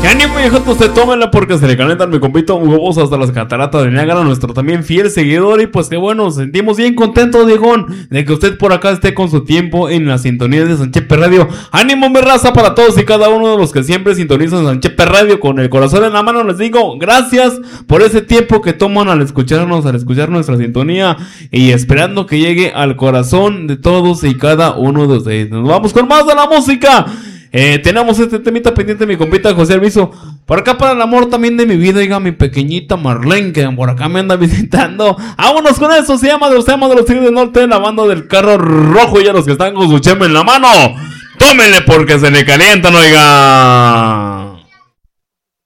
Y ánimo, viejoto, usted tómenla porque se le calientan mi compito huevos hasta las cataratas de Niágara, nuestro también fiel seguidor. Y pues que bueno, sentimos bien contentos, viejón, de que usted por acá esté con su tiempo en la sintonía de Sanchepe Radio. Ánimo, mi raza, para todos y cada uno de los que siempre sintonizan Sanchepe Radio. Con el corazón en la mano les digo gracias por ese tiempo que toman al escucharnos, al escuchar nuestra sintonía, y esperando que llegue al corazón de todos y cada uno de ustedes. Nos vamos con más de la música. Tenemos este temita pendiente, mi compita José Arvizo. Por acá para el amor también de mi vida, diga mi pequeñita Marlene, que por acá me anda visitando. Vámonos con eso, se llama de los Tigres del Norte, la banda del Carro Rojo. Y a los que están con su chema en la mano, tómenle porque se le calientan, oiga.